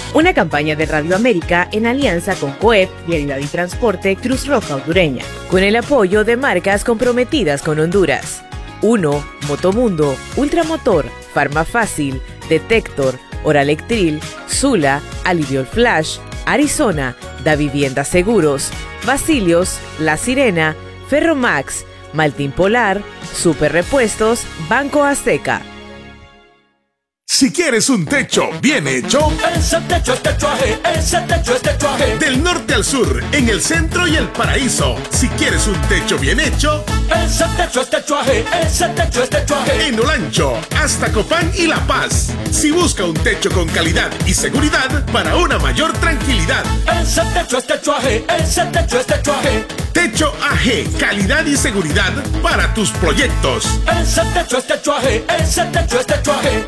Una campaña de Radio América en alianza con COEP, Vialidad y Transporte, Cruz Roja Hondureña, con el apoyo de marcas comprometidas con Honduras. 1. Motomundo, Ultramotor, Farmafácil, Detector, Oralectril, Sula, Aliviol Flash, Arizona, Da Vivienda Seguros, Basilios, La Sirena, Ferromax, Maltín Polar, Super Repuestos, Banco Azteca. Si quieres un techo bien hecho, ese techo es techuaje, ese techo es techuaje. Del norte al sur, en el centro y el paraíso. Si quieres un techo bien hecho, ese techo es techuaje, ese techo es techuaje. En Olancho, hasta Copán y La Paz. Si busca un techo con calidad y seguridad para una mayor tranquilidad. Ese techo es techuaje, ese techo es techuaje. Techo AG, calidad y seguridad para tus proyectos. Ese techo es techuaje, ese techo es techuaje.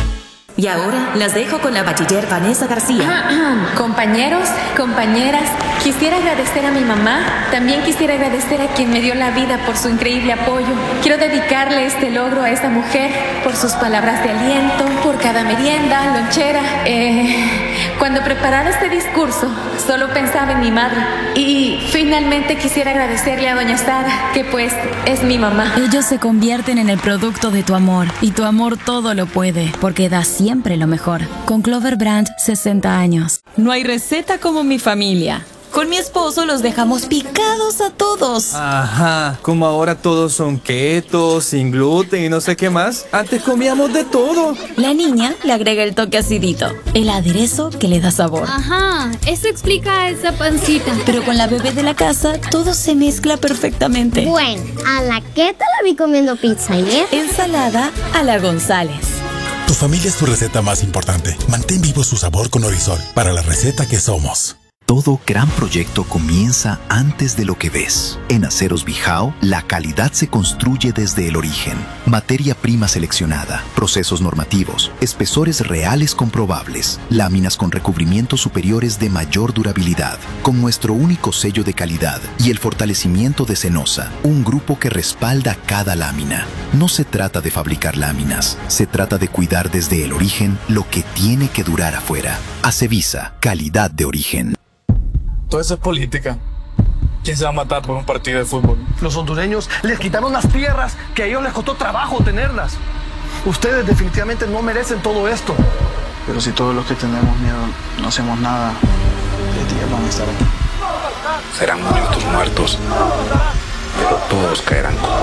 Y ahora las dejo con la bachiller Vanessa García. Compañeros, compañeras, quisiera agradecer a mi mamá. También quisiera agradecer a quien me dio la vida por su increíble apoyo. Quiero dedicarle este logro a esa mujer por sus palabras de aliento, por cada merienda, lonchera. Cuando preparaba este discurso, solo pensaba en mi madre. Y finalmente quisiera agradecerle a doña Sara, que pues es mi mamá. Ellos se convierten en el producto de tu amor. Y tu amor todo lo puede, porque da siempre lo mejor. Con Clover Brand, 60 años. No hay receta como mi familia. Con mi esposo los dejamos picados a todos. Ajá, como ahora todos son keto, sin gluten y no sé qué más. Antes comíamos de todo. La niña le agrega el toque acidito, el aderezo que le da sabor. Ajá, eso explica esa pancita. Pero con la bebé de la casa, todo se mezcla perfectamente. Bueno, a la Keto la vi comiendo pizza ayer. Ensalada a la González. Tu familia es tu receta más importante. Mantén vivo su sabor con Orisol, para la receta que somos. Todo gran proyecto comienza antes de lo que ves. En Aceros Bijao, la calidad se construye desde el origen. Materia prima seleccionada, procesos normativos, espesores reales comprobables, láminas con recubrimientos superiores de mayor durabilidad, con nuestro único sello de calidad y el fortalecimiento de Cenosa, un grupo que respalda cada lámina. No se trata de fabricar láminas, se trata de cuidar desde el origen lo que tiene que durar afuera. Acevisa, calidad de origen. Todo eso es política. ¿Quién se va a matar por un partido de fútbol? Los hondureños les quitaron las tierras que a ellos les costó trabajo tenerlas. Ustedes definitivamente no merecen todo esto. Pero si todos los que tenemos miedo no hacemos nada, ¿qué días van a estar aquí? Serán minutos muertos, pero todos caerán como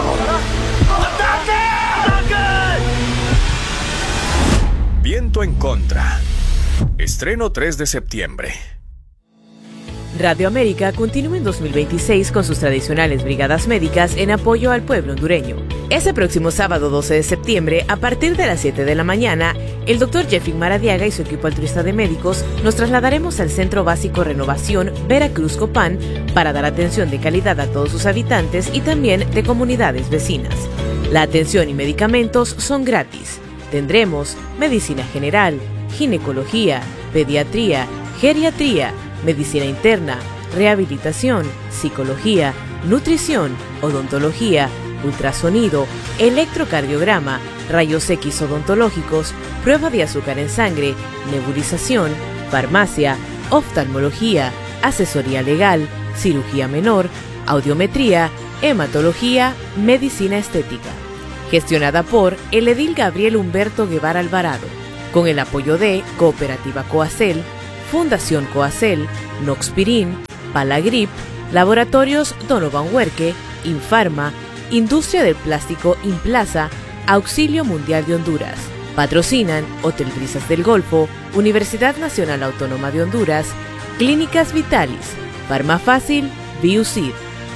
Viento en contra. Estreno 3 de septiembre. Radio América continúa en 2026 con sus tradicionales brigadas médicas en apoyo al pueblo hondureño. Ese próximo sábado 12 de septiembre, a partir de las 7 de la mañana, el Dr. Jeffrey Maradiaga y su equipo altruista de médicos nos trasladaremos al Centro Básico Renovación Veracruz Copán para dar atención de calidad a todos sus habitantes y también de comunidades vecinas. La atención y medicamentos son gratis. Tendremos medicina general, ginecología, pediatría, geriatría, medicina interna, rehabilitación, psicología, nutrición, odontología, ultrasonido, electrocardiograma, rayos X odontológicos, prueba de azúcar en sangre, nebulización, farmacia, oftalmología, asesoría legal, cirugía menor, audiometría, hematología, medicina estética. Gestionada por el edil Gabriel Humberto Guevara Alvarado, con el apoyo de Cooperativa Coacel, Fundación Coacel, Noxpirin, Palagrip, Laboratorios Donovan Huerque, Infarma, Industria del Plástico Implaza, Auxilio Mundial de Honduras. Patrocinan Hotel Brisas del Golfo, Universidad Nacional Autónoma de Honduras, Clínicas Vitalis, Farmafácil, Biucid.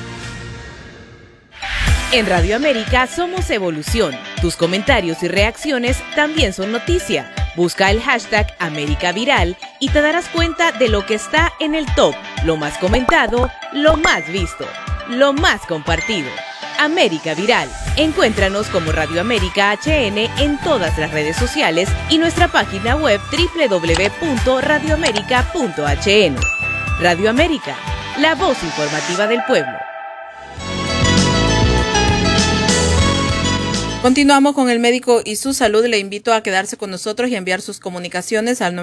En Radio América somos evolución. Tus comentarios y reacciones también son noticia. Busca el hashtag América Viral y te darás cuenta de lo que está en el top, lo más comentado, lo más visto, lo más compartido. América Viral. Encuéntranos como Radio América HN en todas las redes sociales y nuestra página web www.radioamerica.hn. Radio América, la voz informativa del pueblo. Continuamos con el médico y su salud. Le invito a quedarse con nosotros y enviar sus comunicaciones al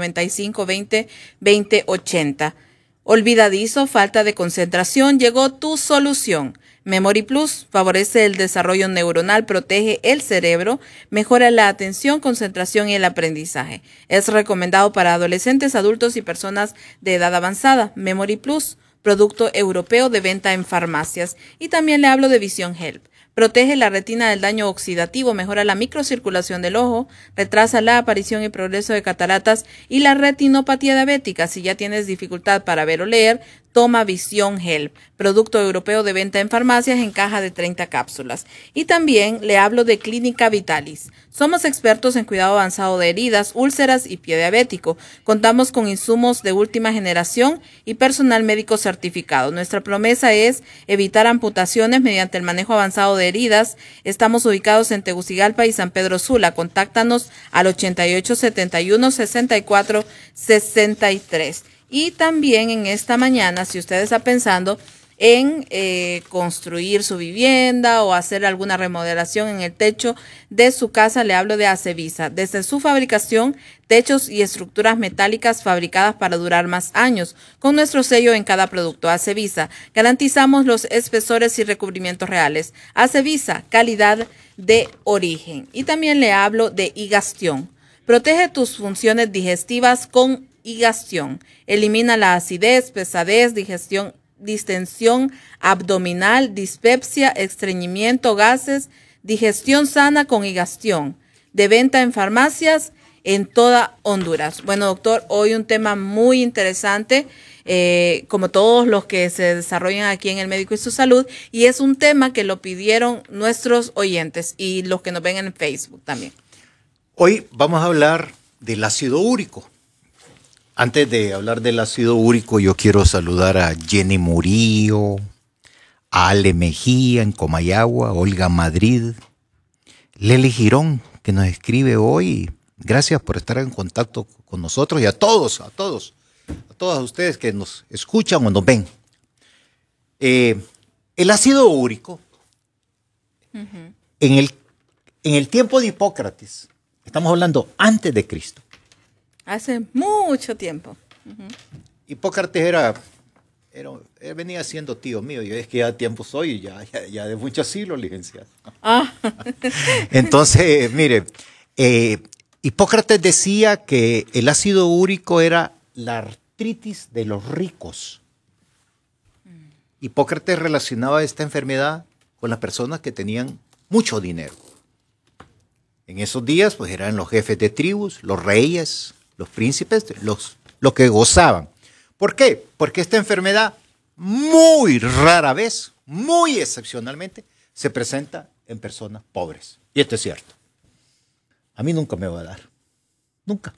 9520-2080. Olvidadizo, falta de concentración, llegó tu solución. Memory Plus favorece el desarrollo neuronal, protege el cerebro, mejora la atención, concentración y el aprendizaje. Es recomendado para adolescentes, adultos y personas de edad avanzada. Memory Plus, producto europeo de venta en farmacias. Y también le hablo de Vision Help. Protege la retina del daño oxidativo, mejora la microcirculación del ojo, retrasa la aparición y progreso de cataratas y la retinopatía diabética. Si ya tienes dificultad para ver o leer, toma Vision Help, producto europeo de venta en farmacias en caja de 30 cápsulas. Y también le hablo de Clínica Vitalis. Somos expertos en cuidado avanzado de heridas, úlceras y pie diabético. Contamos con insumos de última generación y personal médico certificado. Nuestra promesa es evitar amputaciones mediante el manejo avanzado de heridas. Estamos ubicados en Tegucigalpa y San Pedro Sula. Contáctanos al 8871-6463. Y también en esta mañana, si usted está pensando en construir su vivienda o hacer alguna remodelación en el techo de su casa, le hablo de Acevisa. Desde su fabricación, techos y estructuras metálicas fabricadas para durar más años, con nuestro sello en cada producto. Acevisa, garantizamos los espesores y recubrimientos reales. Acevisa, calidad de origen. Y también le hablo de Higastión. Protege tus funciones digestivas con Higastión. Elimina la acidez, pesadez, digestión, distensión abdominal, dispepsia, estreñimiento, gases. Digestión sana con Higastión. De venta en farmacias en toda Honduras. Bueno, doctor, hoy un tema muy interesante, como todos los que se desarrollan aquí en El Médico y su Salud, y es un tema que lo pidieron nuestros oyentes y los que nos ven en Facebook también. Hoy vamos a hablar del ácido úrico. Antes de hablar del ácido úrico, yo quiero saludar a Jenny Murillo, a Ale Mejía en Comayagua, Olga Madrid, Leli Girón, que nos escribe hoy. Gracias por estar en contacto con nosotros y a todas ustedes que nos escuchan o nos ven. El ácido úrico, en el tiempo de Hipócrates, estamos hablando antes de Cristo. Hace mucho tiempo. Hipócrates él venía siendo tío mío. Yo es que ya tiempo soy, ya de muchos siglos, licenciado. Entonces, mire, Hipócrates decía que el ácido úrico era la artritis de los ricos. Hipócrates relacionaba esta enfermedad con las personas que tenían mucho dinero. En esos días, pues eran los jefes de tribus, los reyes, los príncipes, los que gozaban. ¿Por qué? Porque esta enfermedad muy rara vez, muy excepcionalmente, se presenta en personas pobres. Y esto es cierto. A mí nunca me va a dar. Nunca.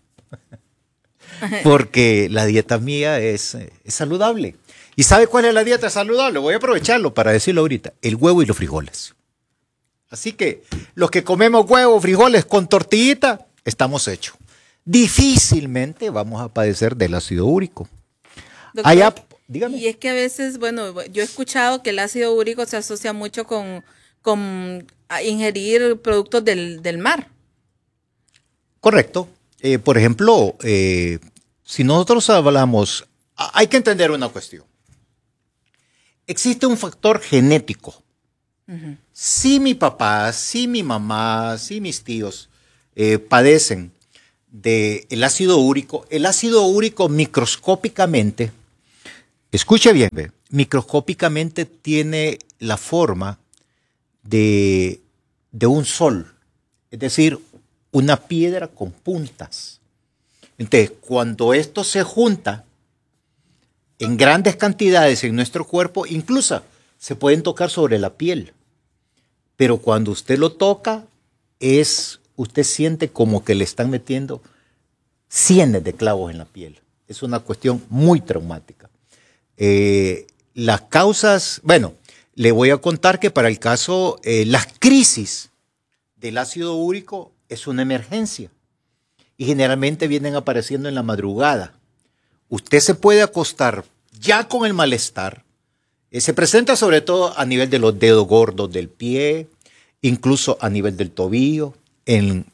Porque la dieta mía es saludable. ¿Y sabe cuál es la dieta saludable? Voy a aprovecharlo para decirlo ahorita. El huevo y los frijoles. Así que los que comemos huevo, frijoles con tortillita, estamos hechos. Difícilmente vamos a padecer del ácido úrico. Doctor, allá, dígame. Y es que a veces, bueno, yo he escuchado que el ácido úrico se asocia mucho con ingerir productos del mar. Correcto. Por ejemplo, si nosotros hablamos, hay que entender una cuestión. Existe un factor genético. Si mi papá, si mi mamá, si mis tíos padecen del ácido úrico, el ácido úrico microscópicamente, escuche bien, microscópicamente tiene la forma de un sol, es decir, una piedra con puntas. Entonces, cuando esto se junta en grandes cantidades en nuestro cuerpo, incluso se pueden tocar sobre la piel, pero cuando usted lo toca, usted siente como que le están metiendo cientos de clavos en la piel. Es una cuestión muy traumática. Las causas, bueno, le voy a contar que para el caso, las crisis del ácido úrico es una emergencia y generalmente vienen apareciendo en la madrugada. Usted se puede acostar ya con el malestar. Se presenta sobre todo a nivel de los dedos gordos del pie incluso a nivel del tobillo, en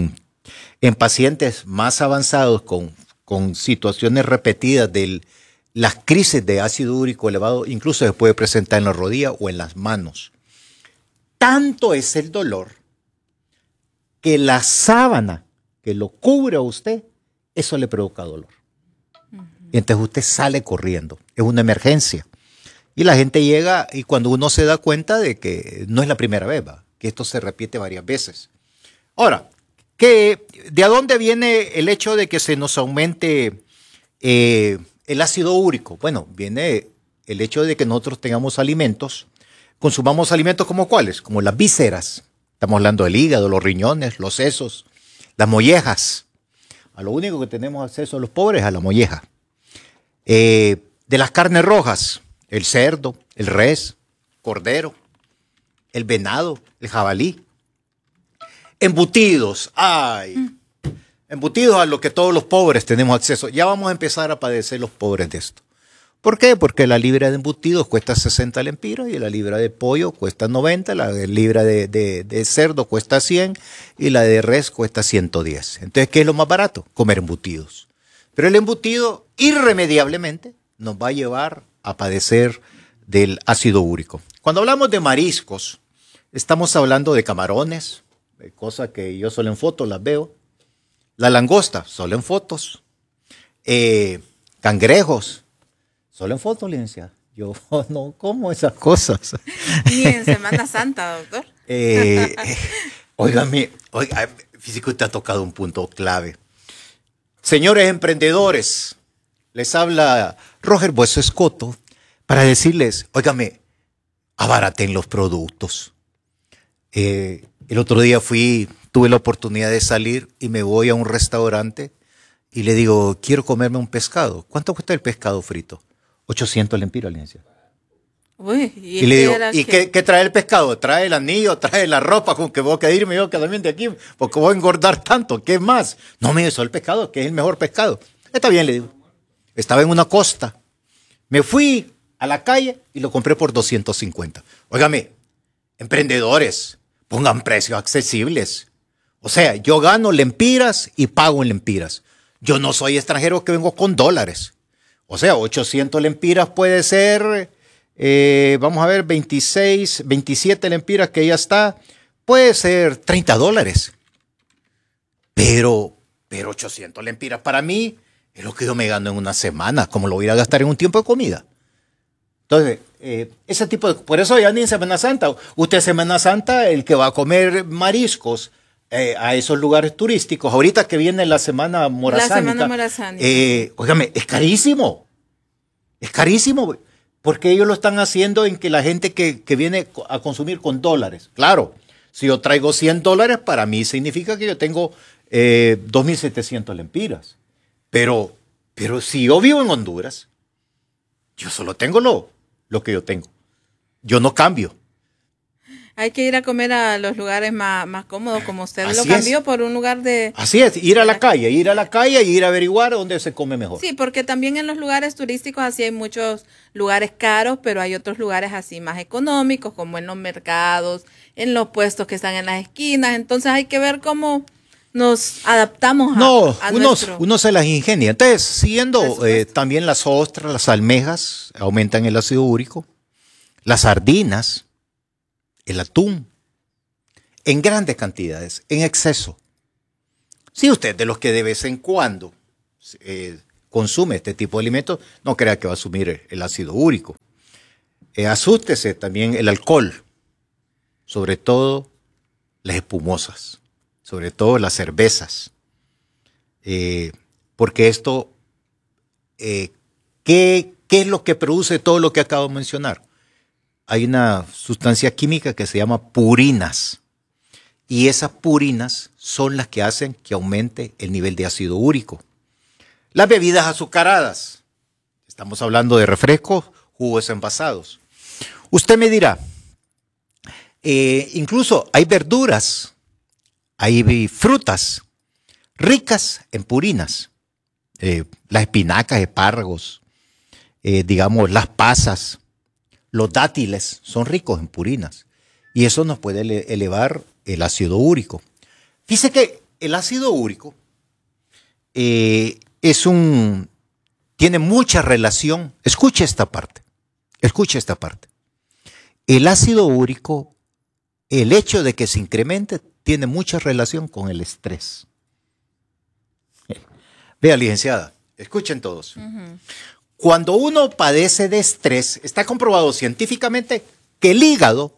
pacientes más avanzados con situaciones repetidas de las crisis de ácido úrico elevado, incluso se puede presentar en la rodilla o en las manos. Tanto es el dolor que la sábana que lo cubre a usted, eso le provoca dolor. Y entonces usted sale corriendo, es una emergencia. Y la gente llega y cuando uno se da cuenta de que no es la primera vez, que esto se repite varias veces. Ahora, ¿de dónde viene el hecho de que se nos aumente el ácido úrico? Bueno, viene el hecho de que nosotros tengamos alimentos, consumamos alimentos como cuáles, como las vísceras. Estamos hablando del hígado, los riñones, los sesos, las mollejas. A lo único que tenemos acceso los pobres es a la molleja. De las carnes rojas, el cerdo, el res, cordero, el venado, el jabalí. Embutidos, embutidos a lo que todos los pobres tenemos acceso. Ya vamos a empezar a padecer los pobres de esto. ¿Por qué? Porque la libra de embutidos cuesta 60 lempiras y la libra de pollo cuesta 90, la libra de cerdo cuesta 100 y la de res cuesta 110. Entonces, ¿qué es lo más barato? Comer embutidos. Pero el embutido irremediablemente nos va a llevar a padecer del ácido úrico. Cuando hablamos de mariscos, estamos hablando de camarones, cosas que yo solo en fotos las veo. La langosta, solo en fotos. Cangrejos. Solo en fotos, licenciada. Yo no como esas cosas. Ni en Semana Santa, doctor. Óigame, fíjese que usted ha tocado un punto clave. Señores emprendedores, les habla Roger Bueso Escoto para decirles, óigame, abaraten los productos. El otro día tuve la oportunidad de salir y me voy a un restaurante y le digo, quiero comerme un pescado. ¿Cuánto cuesta el pescado frito? 800 lempiras, licenciada. Uy, y le digo, ¿y qué trae el pescado? ¿Trae el anillo? ¿Trae la ropa con que voy a irme yo también de aquí? Porque voy a engordar tanto. ¿Qué más? No me hizo el pescado, que es el mejor pescado. Está bien, le digo. Estaba en una costa. Me fui a la calle y lo compré por 250. Óigame, emprendedores, pongan precios accesibles. O sea, yo gano lempiras y pago en lempiras. Yo no soy extranjero que vengo con dólares. O sea, 800 lempiras puede ser, vamos a ver, 26, 27 lempiras que ya está, puede ser $30. Pero 800 lempiras para mí es lo que yo me gano en una semana, como lo voy a ir a gastar en un tiempo de comida. Entonces, ese tipo de... Por eso ya ni en Semana Santa. Usted en Semana Santa, el que va a comer mariscos a esos lugares turísticos, ahorita que viene la Semana Morazánica. La Semana Morazánica. Óigame, es carísimo. Es carísimo, porque ellos lo están haciendo en que la gente que viene a consumir con dólares. Claro, si yo traigo $100, para mí significa que yo tengo 2.700 lempiras. Pero si yo vivo en Honduras, yo solo tengo lo que yo tengo. Yo no cambio. Hay que ir a comer a los lugares más cómodos, como usted lo cambió por un lugar de... Así es, ir a la calle y ir a averiguar dónde se come mejor. Sí, porque también en los lugares turísticos así hay muchos lugares caros, pero hay otros lugares así más económicos, como en los mercados, en los puestos que están en las esquinas. Entonces hay que ver cómo nos adaptamos a nuestro... Uno se las ingenia. Entonces, siguiendo, también las ostras, las almejas aumentan el ácido úrico, las sardinas, el atún, en grandes cantidades, en exceso. Si usted de los que de vez en cuando consume este tipo de alimentos, no crea que va a asumir el ácido úrico. Asústese también el alcohol, sobre todo las espumosas, sobre todo las cervezas, porque esto, ¿qué es lo que produce todo lo que acabo de mencionar? Hay una sustancia química que se llama purinas, y esas purinas son las que hacen que aumente el nivel de ácido úrico. Las bebidas azucaradas, estamos hablando de refrescos, jugos envasados. Usted me dirá, incluso hay verduras, hay frutas ricas en purinas, las espinacas, espárragos, digamos las pasas, los dátiles son ricos en purinas. y eso nos puede elevar el ácido úrico. Fíjese que el ácido úrico tiene mucha relación. Escuche esta parte. El ácido úrico, el hecho de que se incremente, tiene mucha relación con el estrés. Vea, licenciada, escuchen todos. Cuando uno padece de estrés, está comprobado científicamente que el hígado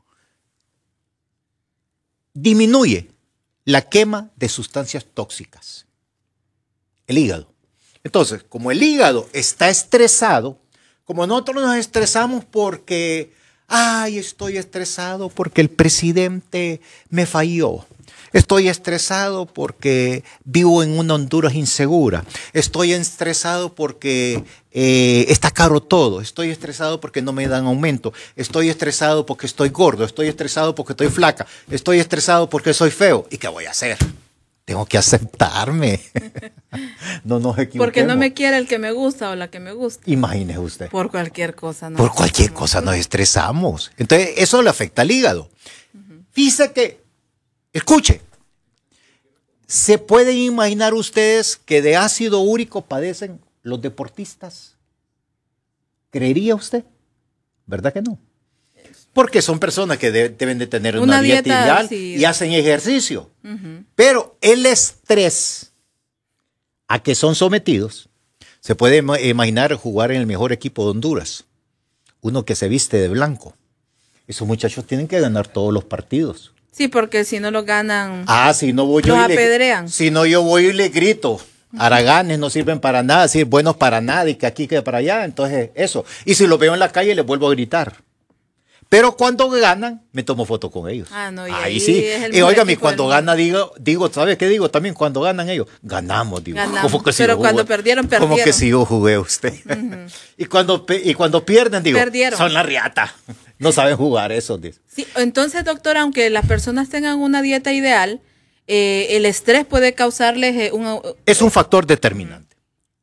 disminuye la quema de sustancias tóxicas. El hígado. Entonces, como el hígado está estresado, como nosotros nos estresamos porque, estoy estresado porque el presidente me falló. Estoy estresado porque vivo en una Honduras insegura. Estoy estresado porque está caro todo. Estoy estresado porque no me dan aumento. Estoy estresado porque estoy gordo. Estoy estresado porque estoy flaca. Estoy estresado porque soy feo. ¿Y qué voy a hacer? Tengo que aceptarme. No nos equivoquemos. Porque no me quiere el que me gusta o la que me gusta. Imagínese usted. Por cualquier cosa. ¿No? Por cualquier cosa nos estresamos. Entonces, eso le afecta al hígado. Fíjese que, escuche, ¿se pueden imaginar ustedes que de ácido úrico padecen los deportistas? ¿Creería usted? ¿Verdad que no? Porque son personas que deben de tener una dieta ideal y hacen ejercicio. Pero el estrés a que son sometidos, se puede imaginar jugar en el mejor equipo de Honduras. Uno que se viste de blanco. Esos muchachos tienen que ganar todos los partidos. Sí, porque si no lo ganan, si no voy yo los apedrean. Si no, yo voy y le grito. Haraganes no sirven para nada, buenos para nada, y que aquí, que para allá. Entonces, eso. Y si los veo en la calle, les vuelvo a gritar. Pero cuando ganan, me tomo foto con ellos. Ahí sí. Y óigame, cuando gana, digo, ¿sabes qué digo? También cuando ganan ellos, ganamos, digo. Ganamos. Pero cuando perdieron. Como que si yo jugué usted. Y cuando pierden, digo, perdieron. Son la riata. No saben jugar eso. Sí, entonces, doctor, aunque las personas tengan una dieta ideal, el estrés puede causarles Es un factor determinante.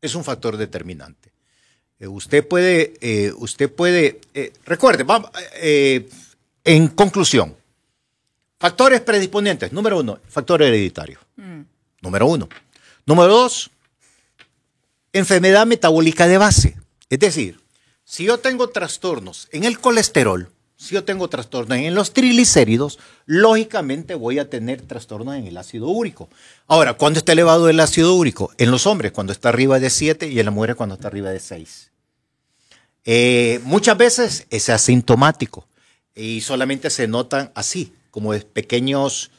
Usted puede, recuerde, en conclusión, factores predisponentes. Número 1, factor hereditario. Número 1. Número 2, enfermedad metabólica de base. Es decir, si yo tengo trastornos en el colesterol, si yo tengo trastornos en los triglicéridos, lógicamente voy a tener trastornos en el ácido úrico. Ahora, ¿cuándo está elevado el ácido úrico? En los hombres, cuando está arriba de 7, y en las mujeres, cuando está arriba de 6. Muchas veces es asintomático y solamente se notan así, como pequeños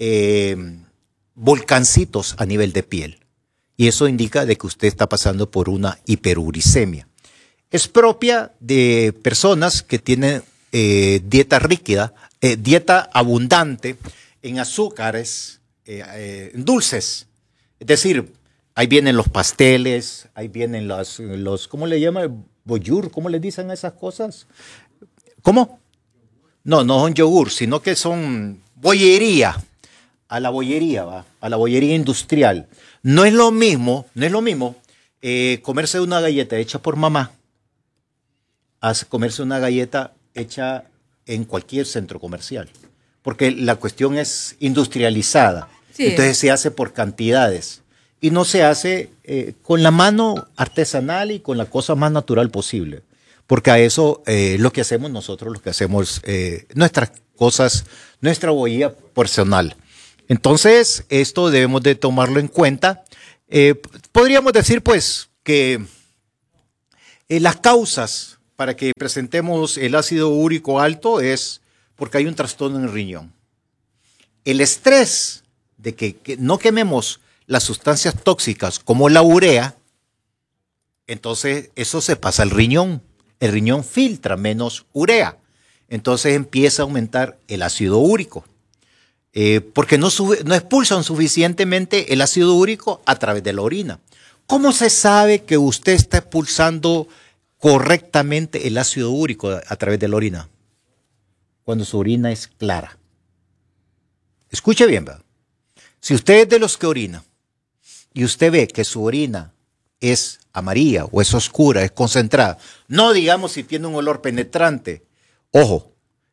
volcancitos a nivel de piel. Y eso indica de que usted está pasando por una hiperuricemia. Es propia de personas que tienen dieta rígida, dieta abundante en azúcares, en dulces. Es decir, ahí vienen los pasteles, ahí vienen los ¿cómo le llaman? Boyur, ¿cómo le dicen a esas cosas? ¿Cómo? No son yogur, sino que son bollería. A la bollería industrial. No es lo mismo comerse una galleta hecha por mamá a comerse una galleta hecha en cualquier centro comercial. Porque la cuestión es industrializada. Sí. Entonces se hace por cantidades. Y no se hace con la mano artesanal y con la cosa más natural posible. Porque a eso lo que hacemos nosotros, nuestras cosas, nuestra huella personal. Entonces, esto debemos de tomarlo en cuenta. Podríamos decir, pues, que las causas para que presentemos el ácido úrico alto es porque hay un trastorno en el riñón. El estrés de que no quememos las sustancias tóxicas como la urea, entonces eso se pasa al riñón. El riñón filtra menos urea. Entonces empieza a aumentar el ácido úrico. Porque no expulsan suficientemente el ácido úrico a través de la orina. ¿Cómo se sabe que usted está expulsando correctamente el ácido úrico a través de la orina? Cuando su orina es clara. Escuche bien, ¿verdad? Si usted es de los que orina y usted ve que su orina es amarilla o es oscura, es concentrada, no digamos si tiene un olor penetrante, ojo,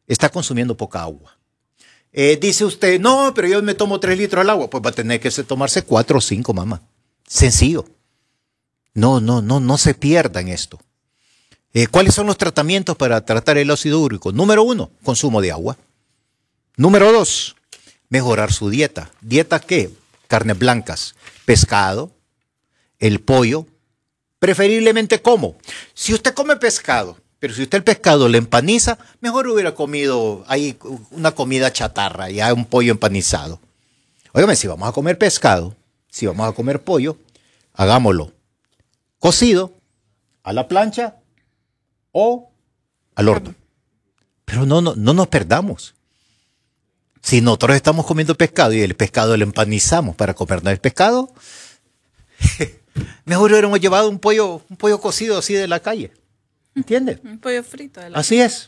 está consumiendo poca agua. Dice usted, no, pero yo me tomo 3 litros al agua. Pues va a tener que tomarse 4 o 5, mamá. Sencillo. No se pierda en esto. ¿Cuáles son los tratamientos para tratar el ácido úrico? Número 1, consumo de agua. Número 2, mejorar su dieta. ¿Dieta qué? Carnes blancas, pescado, el pollo, preferiblemente ¿cómo? Si usted come pescado, pero si usted el pescado le empaniza, mejor hubiera comido ahí una comida chatarra, ya un pollo empanizado. Óigame, si vamos a comer pescado, si vamos a comer pollo, hagámoslo cocido, a la plancha o al horno. Pero no nos perdamos. Si nosotros estamos comiendo pescado y el pescado lo empanizamos para comernos el pescado, mejor hubiéramos llevado un pollo cocido así de la calle. ¿Entiende? Un pollo frito. Así es.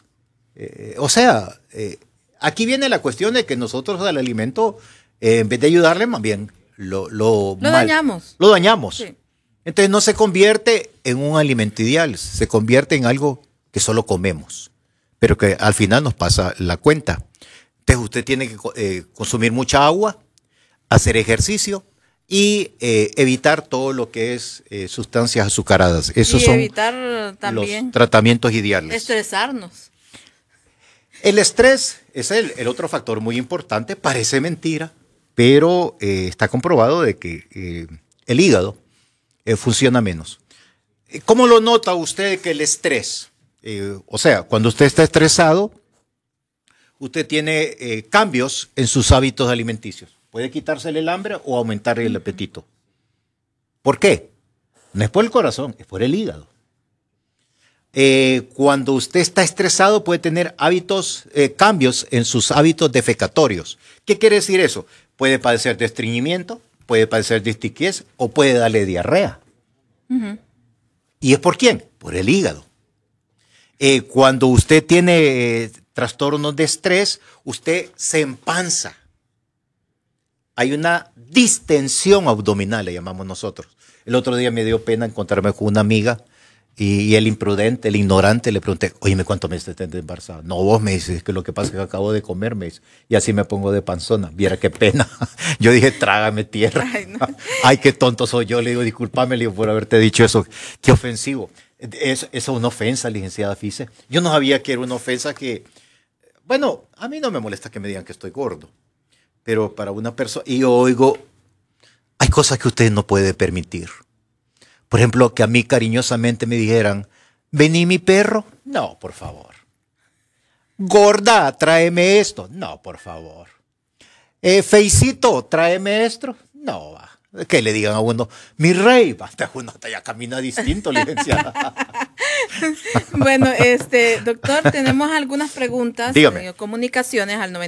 Aquí viene la cuestión de que nosotros al alimento, en vez de ayudarle, más bien lo dañamos. Lo dañamos. Sí. Entonces no se convierte en un alimento ideal, se convierte en algo que solo comemos, pero que al final nos pasa la cuenta. Entonces usted tiene que consumir mucha agua, hacer ejercicio y evitar todo lo que es sustancias azucaradas. Esos son evitar también los tratamientos ideales. Estresarnos. El estrés es el otro factor muy importante, parece mentira, pero está comprobado de que el hígado funciona menos. ¿Cómo lo nota usted que el estrés? Cuando usted está estresado, usted tiene cambios en sus hábitos alimenticios. Puede quitársele el hambre o aumentarle el apetito. ¿Por qué? No es por el corazón, es por el hígado. Cuando usted está estresado puede tener cambios en sus hábitos defecatorios. ¿Qué quiere decir eso? Puede padecer de estreñimiento, puede padecer de estiquez o puede darle diarrea. Uh-huh. ¿Y es por quién? Por el hígado. Cuando usted tiene trastornos de estrés, usted se empanza. Hay una distensión abdominal, le llamamos nosotros. El otro día me dio pena encontrarme con una amiga y el imprudente, el ignorante, le pregunté, oye, ¿cuánto me estás embarazada? No, vos me dices que lo que pasa es que acabo de comer, me dice, y así me pongo de panzona. Viera qué pena. Yo dije, trágame tierra. Ay, no. Ay, qué tonto soy yo. Le digo, discúlpame, le digo, por haberte dicho eso. Qué ofensivo. Eso es una ofensa, licenciada Fice. Yo no sabía que era una ofensa que... Bueno, a mí no me molesta que me digan que estoy gordo, pero para una persona... Y yo oigo, hay cosas que usted no puede permitir. Por ejemplo, que a mí cariñosamente me dijeran, ¿vení mi perro? No, por favor. Gorda, tráeme esto. No, por favor. Feicito, tráeme esto. No, va. Que le digan a uno, mi rey, hasta uno hasta ya camina distinto, licenciada. Bueno, doctor, tenemos algunas preguntas, comunicaciones al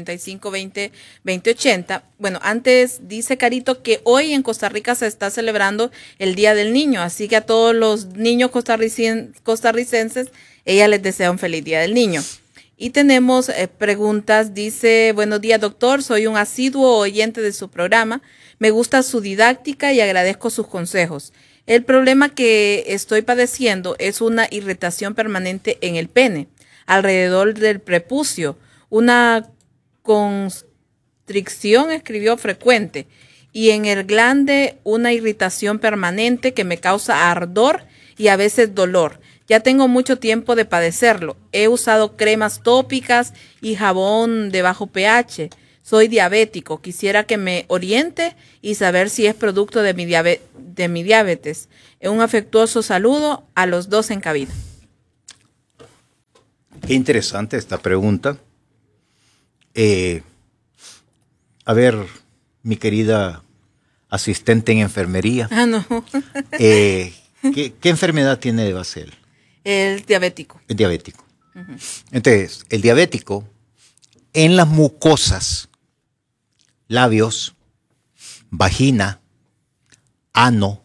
9520-2080. Bueno, antes dice Carito que hoy en Costa Rica se está celebrando el Día del Niño, así que a todos los niños costarricenses, ella les desea un feliz Día del Niño. Y tenemos preguntas, dice, buenos días doctor, soy un asiduo oyente de su programa, me gusta su didáctica y agradezco sus consejos. El problema que estoy padeciendo es una irritación permanente en el pene, alrededor del prepucio, una constricción, escribió, frecuente, y en el glande una irritación permanente que me causa ardor y a veces dolor. Ya tengo mucho tiempo de padecerlo. He usado cremas tópicas y jabón de bajo pH. Soy diabético. Quisiera que me oriente y saber si es producto de mi diabetes. Un afectuoso saludo a los dos en cabina. Qué interesante esta pregunta. A ver, mi querida asistente en enfermería. No. ¿Qué enfermedad tiene de Basel? El diabético. El diabético. Uh-huh. Entonces, el diabético en las mucosas, labios, vagina, ano,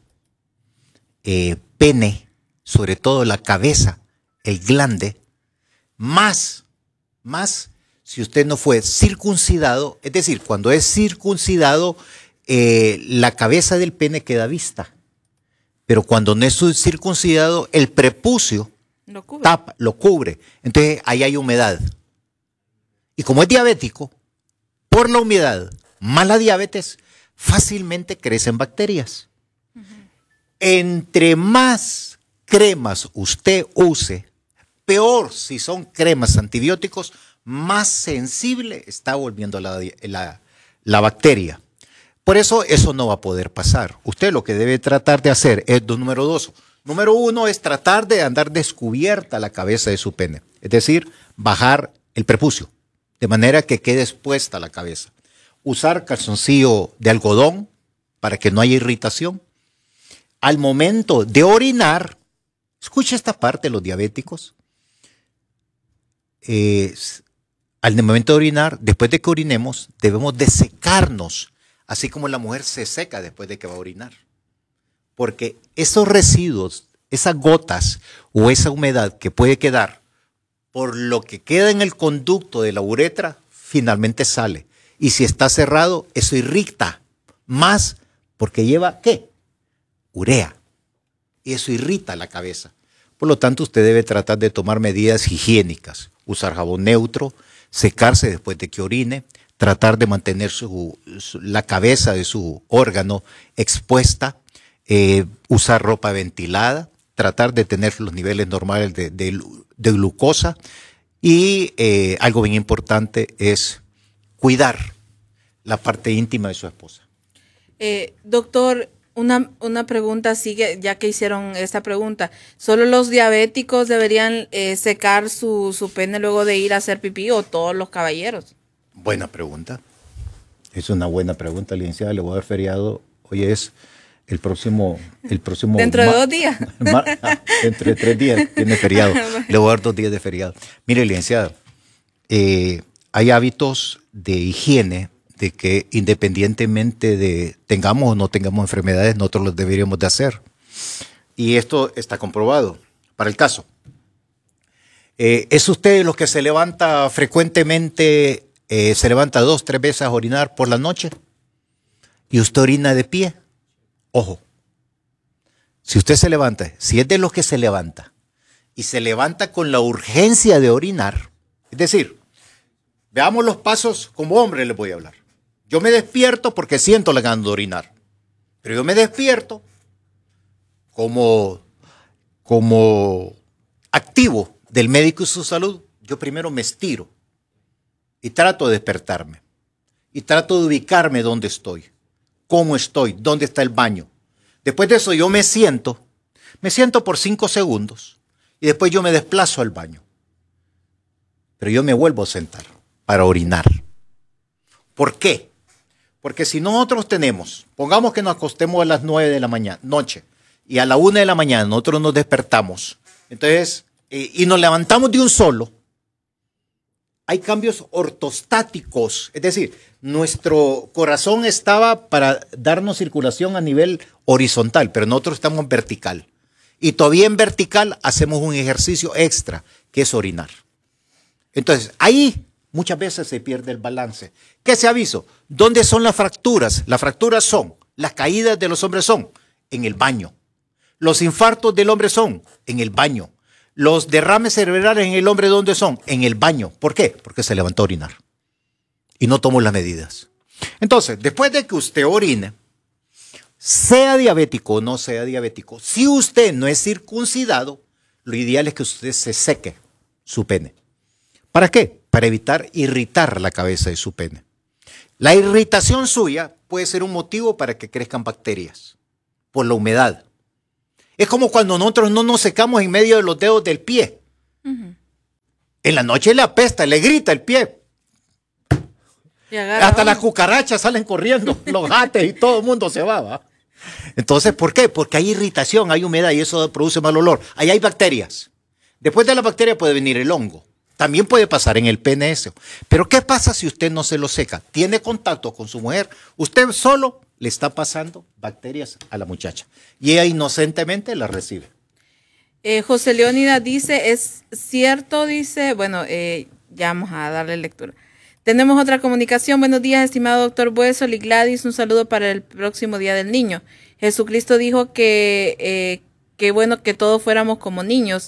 pene, sobre todo la cabeza, el glande, más si usted no fue circuncidado, es decir, cuando es circuncidado, la cabeza del pene queda vista. Pero cuando no es circuncidado, el prepucio lo cubre. Entonces ahí hay humedad. Y como es diabético, por la humedad, más la diabetes, fácilmente crecen bacterias. Entre más cremas usted use, peor si son cremas antibióticos, más sensible está volviendo la bacteria. Por eso no va a poder pasar. Usted lo que debe tratar de hacer es, número 2. Número 1 es tratar de andar descubierta la cabeza de su pene. Es decir, bajar el prepucio, de manera que quede expuesta la cabeza. Usar calzoncillo de algodón para que no haya irritación. Al momento de orinar, escuche esta parte, los diabéticos. Al momento de orinar, después de que orinemos, debemos de secarnos, así como la mujer se seca después de que va a orinar. Porque esos residuos, esas gotas o esa humedad que puede quedar por lo que queda en el conducto de la uretra, finalmente sale. Y si está cerrado, eso irrita más porque lleva, ¿qué? Urea. Y eso irrita la cabeza. Por lo tanto, usted debe tratar de tomar medidas higiénicas. Usar jabón neutro, secarse después de que orine, tratar de mantener la cabeza de su órgano expuesta, usar ropa ventilada, tratar de tener los niveles normales de glucosa y algo bien importante es cuidar la parte íntima de su esposa. Doctor, una pregunta sigue, ya que hicieron esta pregunta. ¿Solo los diabéticos deberían secar su pene luego de ir a hacer pipí o todos los caballeros? Buena pregunta. Es una buena pregunta, licenciada. Le voy a dar feriado. Hoy es el próximo dentro de 2 días. Dentro de 3 días tiene feriado. Le voy a dar 2 días de feriado. Mire, licenciada, hay hábitos de higiene de que independientemente de tengamos o no tengamos enfermedades, nosotros los deberíamos de hacer. Y esto está comprobado. Para el caso, ¿es usted de los que se levanta frecuentemente, se levanta 2, 3 veces a orinar por la noche? ¿Y usted orina de pie? Ojo, si usted se levanta, si es de los que se levanta y se levanta con la urgencia de orinar, es decir, veamos los pasos como hombre, les voy a hablar. Yo me despierto porque siento la gana de orinar, pero yo me despierto como activo del médico y su salud. Yo primero me estiro y trato de despertarme y trato de ubicarme dónde estoy. ¿Cómo estoy? ¿Dónde está el baño? Después de eso yo me siento por 5 segundos y después yo me desplazo al baño. Pero yo me vuelvo a sentar para orinar. ¿Por qué? Porque si nosotros pongamos que nos acostemos a las 9 de la noche y a la 1 de la mañana nosotros nos despertamos, entonces, y nos levantamos de un solo, hay cambios ortostáticos, es decir, nuestro corazón estaba para darnos circulación a nivel horizontal, pero nosotros estamos en vertical. Y todavía en vertical hacemos un ejercicio extra, que es orinar. Entonces, ahí muchas veces se pierde el balance. ¿Qué se aviso? ¿Dónde son las fracturas? Las fracturas son, las caídas de los hombres son en el baño. Los infartos del hombre son en el baño. Los derrames cerebrales en el hombre, ¿dónde son? En el baño. ¿Por qué? Porque se levantó a orinar y no tomó las medidas. Entonces, después de que usted orine, sea diabético o no sea diabético, si usted no es circuncidado, lo ideal es que usted se seque su pene. ¿Para qué? Para evitar irritar la cabeza de su pene. La irritación suya puede ser un motivo para que crezcan bacterias por la humedad. Es como cuando nosotros no nos secamos en medio de los dedos del pie. En la noche le apesta, le grita el pie. Hasta las cucarachas salen corriendo, los gatos y todo el mundo se va. Entonces, ¿por qué? Porque hay irritación, hay humedad y eso produce mal olor. Ahí hay bacterias. Después de la bacteria puede venir el hongo. También puede pasar en el pene eso. Pero ¿qué pasa si usted no se lo seca? Tiene contacto con su mujer, usted solo le está pasando bacterias a la muchacha. Y ella inocentemente las recibe. José Leónida dice, es cierto, dice, bueno, ya vamos a darle lectura. Tenemos otra comunicación. Buenos días, estimado doctor Bueso y Gladys. Un saludo para el próximo Día del Niño. Jesucristo dijo que bueno que todos fuéramos como niños.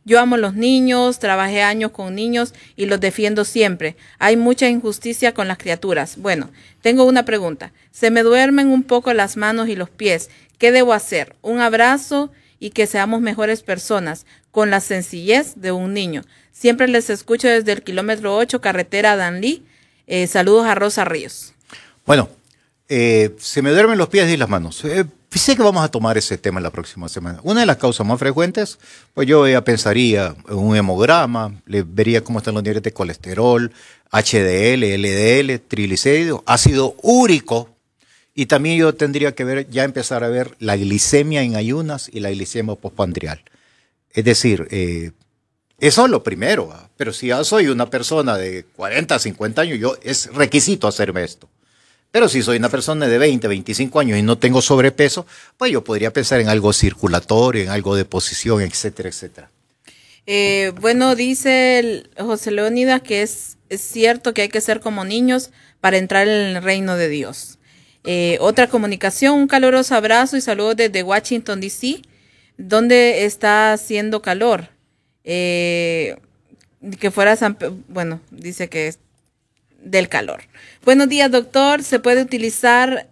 Yo amo los niños, trabajé años con niños y los defiendo siempre. Hay mucha injusticia con las criaturas. Bueno, tengo una pregunta. Se me duermen un poco las manos y los pies. ¿Qué debo hacer? Un abrazo y que seamos mejores personas, con la sencillez de un niño. Siempre les escucho desde el kilómetro 8, carretera Danlí. Saludos a Rosa Ríos. Bueno, se me duermen los pies y las manos. Sé que vamos a tomar ese tema la próxima semana. Una de las causas más frecuentes, pues yo ya pensaría en un hemograma, le vería cómo están los niveles de colesterol, HDL, LDL, triglicéridos, ácido úrico, y también yo tendría que ya empezar a ver la glicemia en ayunas y la glicemia postprandial. Es decir, eso es lo primero, pero si ya soy una persona de 40, 50 años, es requisito hacerme esto. Pero si soy una persona de 20, 25 años y no tengo sobrepeso, pues yo podría pensar en algo circulatorio, en algo de posición, etcétera, etcétera. Bueno, dice José Leónidas que es cierto que hay que ser como niños para entrar en el reino de Dios. Otra comunicación, un caluroso abrazo y saludos desde Washington, D.C., donde está haciendo calor. Que fuera bueno, dice que es del calor. Buenos días, doctor. ¿Se puede utilizar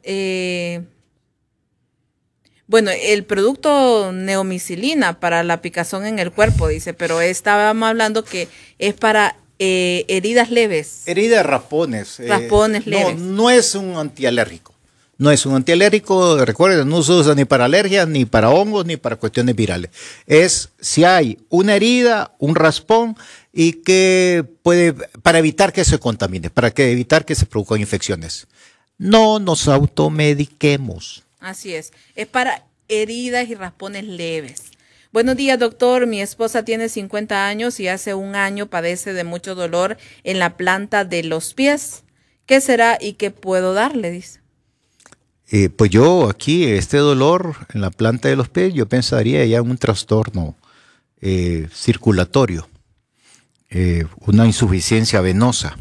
el producto neomicilina para la picazón en el cuerpo? Dice, pero estábamos hablando que es para heridas leves. Heridas, raspones. Raspones leves. No es un antialérgico. No es un antialérgico, recuerden, no se usa ni para alergias, ni para hongos, ni para cuestiones virales. Es si hay una herida, un raspón, y que para evitar que se contamine, evitar que se produzcan infecciones. No nos automediquemos. Así es para heridas y raspones leves. Buenos días, doctor. Mi esposa tiene 50 años y hace un año padece de mucho dolor en la planta de los pies. ¿Qué será y qué puedo darle? Dice. Pues yo aquí, este dolor en la planta de los pies, yo pensaría ya en un trastorno circulatorio. Una insuficiencia venosa.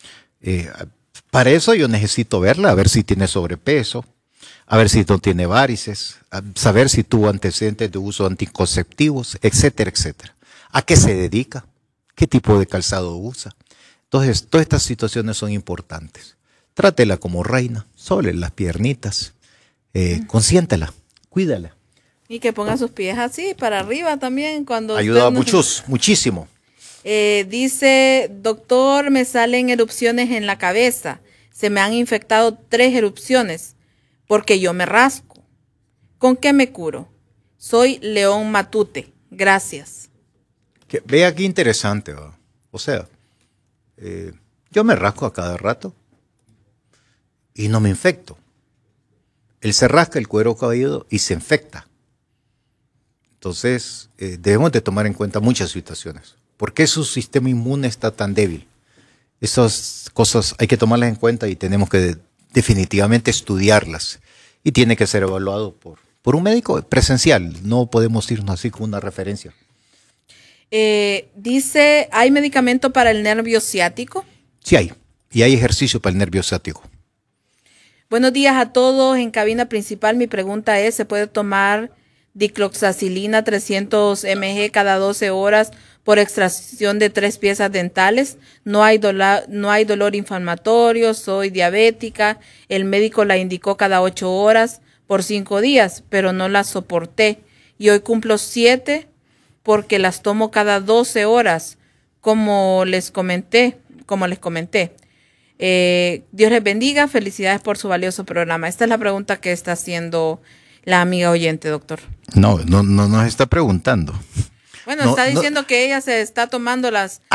Para eso yo necesito verla, a ver si tiene sobrepeso, a ver si no tiene varices, saber si tuvo antecedentes de uso de anticonceptivos, etcétera, etcétera. ¿A qué se dedica? ¿Qué tipo de calzado usa? Entonces, todas estas situaciones son importantes. Trátela como reina, sobre las piernitas, consiéntela, cuídala. Y que ponga sus pies así, para arriba también. Cuando ayuda a muchísimo. Dice, doctor, me salen erupciones en la cabeza. Se me han infectado 3 erupciones porque yo me rasco. ¿Con qué me curo? Soy León Matute. Gracias. Vea qué interesante, ¿va? O sea, yo me rasco a cada rato y no me infecto. Él se rasca el cuero cabelludo y se infecta. Entonces, debemos de tomar en cuenta muchas situaciones. ¿Por qué su sistema inmune está tan débil? Esas cosas hay que tomarlas en cuenta y tenemos que definitivamente estudiarlas. Y tiene que ser evaluado por un médico presencial. No podemos irnos así con una referencia. Dice, ¿hay medicamento para el nervio ciático? Sí hay. Y hay ejercicio para el nervio ciático. Buenos días a todos. En cabina principal mi pregunta es, ¿se puede tomar dicloxacilina 300 mg cada 12 horas por extracción de 3 piezas dentales? No hay dolor inflamatorio, soy diabética. El médico la indicó cada 8 horas por 5 días, pero no la soporté. Y hoy cumplo 7 porque las tomo cada 12 horas, como les comenté. Dios les bendiga, felicidades por su valioso programa. Esta es la pregunta que está haciendo la amiga oyente, doctor. No nos está preguntando. Bueno, está diciendo que ella se está tomando las